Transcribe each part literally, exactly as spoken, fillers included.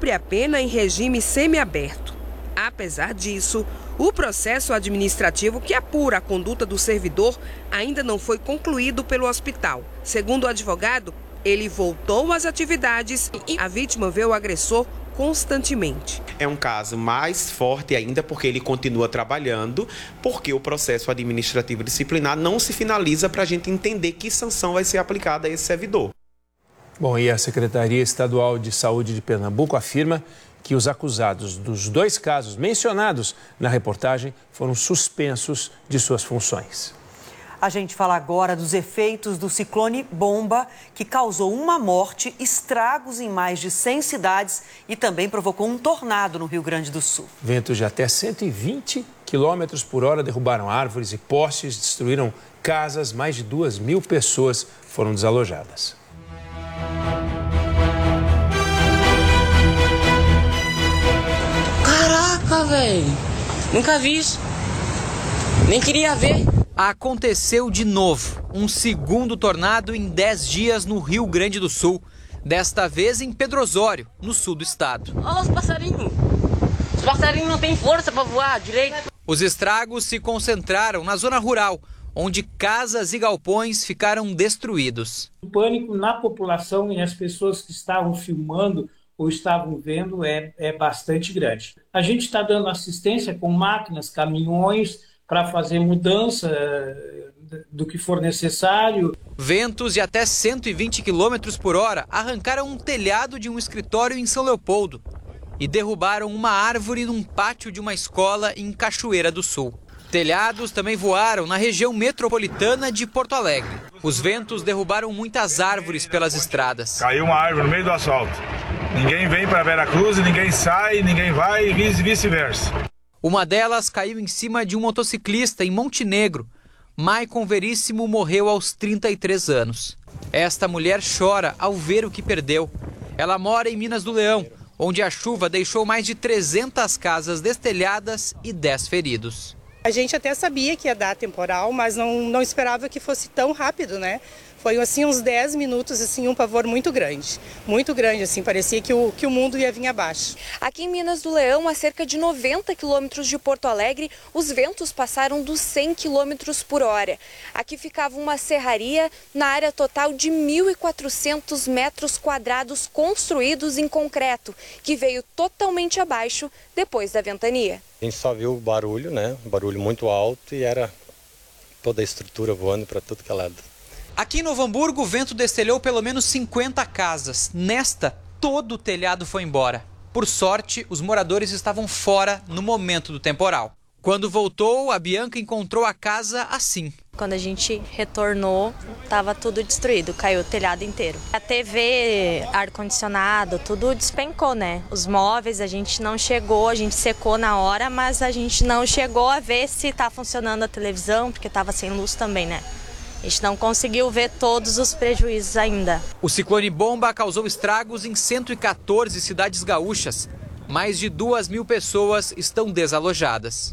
cumpre a pena em regime semiaberto. Apesar disso, o processo administrativo que apura a conduta do servidor ainda não foi concluído pelo hospital. Segundo o advogado, ele voltou às atividades e a vítima vê o agressor constantemente. É um caso mais forte ainda porque ele continua trabalhando, porque o processo administrativo disciplinar não se finaliza para a gente entender que sanção vai ser aplicada a esse servidor. Bom, e a Secretaria Estadual de Saúde de Pernambuco afirma que os acusados dos dois casos mencionados na reportagem foram suspensos de suas funções. A gente fala agora dos efeitos do ciclone Bomba, que causou uma morte, estragos em mais de cem cidades e também provocou um tornado no Rio Grande do Sul. Ventos de até cento e vinte quilômetros por hora derrubaram árvores e postes, destruíram casas, mais de duas mil pessoas foram desalojadas. Caraca, velho! Nunca vi isso. Nem queria ver. Aconteceu de novo, um segundo tornado em dez dias no Rio Grande do Sul. Desta vez em Pedro Osório, no sul do estado. Olha os passarinhos. Os passarinhos não têm força para voar direito. Os estragos se concentraram na zona rural, onde casas e galpões ficaram destruídos. O pânico na população e as pessoas que estavam filmando ou estavam vendo é, é bastante grande. A gente está dando assistência com máquinas, caminhões, para fazer mudança do que for necessário. Ventos de até cento e vinte quilômetros por hora arrancaram um telhado de um escritório em São Leopoldo e derrubaram uma árvore num pátio de uma escola em Cachoeira do Sul. Telhados também voaram na região metropolitana de Porto Alegre. Os ventos derrubaram muitas árvores pelas estradas. Caiu uma árvore no meio do asfalto. Ninguém vem para Veracruz, ninguém sai, ninguém vai e vice-versa. Uma delas caiu em cima de um motociclista em Montenegro. Maicon Veríssimo morreu aos trinta e três anos. Esta mulher chora ao ver o que perdeu. Ela mora em Minas do Leão, onde a chuva deixou mais de trezentas casas destelhadas e dez feridos. A gente até sabia que ia dar temporal, mas não, não esperava que fosse tão rápido, né? Foi assim uns dez minutos, assim, um pavor muito grande, muito grande, assim, parecia que o, que o mundo ia vir abaixo. Aqui em Minas do Leão, a cerca de noventa quilômetros de Porto Alegre, os ventos passaram dos cem quilômetros por hora. Aqui ficava uma serraria na área total de mil e quatrocentos metros quadrados construídos em concreto, que veio totalmente abaixo depois da ventania. A gente só viu o barulho, né? Um barulho muito alto e era toda a estrutura voando para tudo que é lado. Aqui em Novo Hamburgo, o vento destelhou pelo menos cinquenta casas. Nesta, todo o telhado foi embora. Por sorte, os moradores estavam fora no momento do temporal. Quando voltou, a Bianca encontrou a casa assim. Quando a gente retornou, estava tudo destruído, caiu o telhado inteiro. A T V, ar-condicionado, tudo despencou, né? Os móveis a gente não chegou, a gente secou na hora, mas a gente não chegou a ver se está funcionando a televisão, porque estava sem luz também, né? A gente não conseguiu ver todos os prejuízos ainda. O ciclone Bomba causou estragos em cento e quatorze cidades gaúchas. Mais de duas mil pessoas estão desalojadas.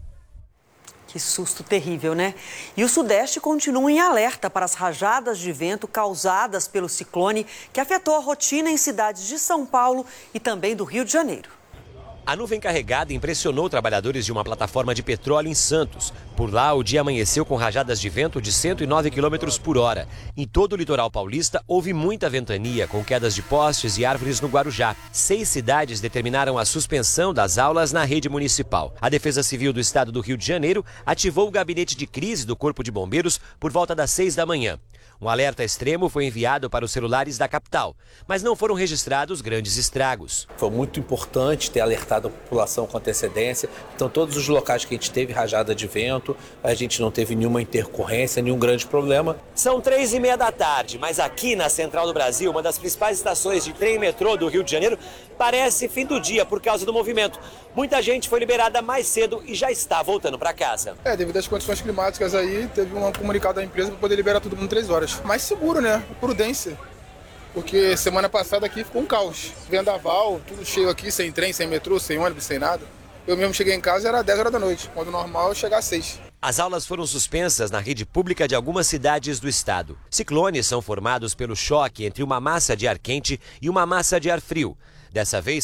Que susto terrível, né? E o Sudeste continua em alerta para as rajadas de vento causadas pelo ciclone que afetou a rotina em cidades de São Paulo e também do Rio de Janeiro. A nuvem carregada impressionou trabalhadores de uma plataforma de petróleo em Santos. Por lá, o dia amanheceu com rajadas de vento de cento e nove quilômetros por hora. Em todo o litoral paulista, houve muita ventania, com quedas de postes e árvores no Guarujá. Seis cidades determinaram a suspensão das aulas na rede municipal. A Defesa Civil do Estado do Rio de Janeiro ativou o gabinete de crise do Corpo de Bombeiros por volta das seis da manhã. Um alerta extremo foi enviado para os celulares da capital, mas não foram registrados grandes estragos. Foi muito importante ter alertado a população com antecedência. Então, todos os locais que a gente teve rajada de vento, a gente não teve nenhuma intercorrência, nenhum grande problema. São três e meia da tarde, mas aqui na Central do Brasil, uma das principais estações de trem e metrô do Rio de Janeiro, parece fim do dia por causa do movimento. Muita gente foi liberada mais cedo e já está voltando para casa. É, devido às condições climáticas aí, teve um comunicado da empresa para poder liberar todo mundo em três horas. Mais seguro, né? Prudência. Porque semana passada aqui ficou um caos. Vendaval, tudo cheio aqui, sem trem, sem metrô, sem ônibus, sem nada. Eu mesmo cheguei em casa, era dez horas da noite. Quando normal, eu chegar às seis. As aulas foram suspensas na rede pública de algumas cidades do estado. Ciclones são formados pelo choque entre uma massa de ar quente e uma massa de ar frio. Dessa vez,